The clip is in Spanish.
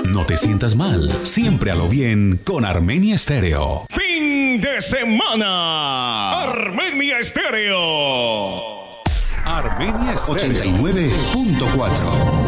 No te sientas mal. Siempre a lo bien con Armenia Estéreo. Fin de semana. Armenia Estéreo. Armenia Estéreo. 89.4